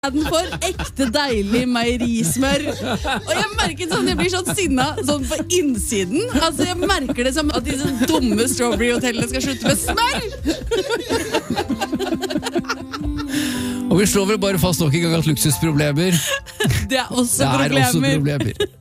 den for ekte deilig meierismør. Og jeg merker sånn, jeg blir sånn sinna sånn på innsiden. Altså jeg merker det som at disse dumme Strawberry-hotellene skal slutte med smør. Og vi slår vel bare fast nok en gang at luksusproblemer Det er også problemer.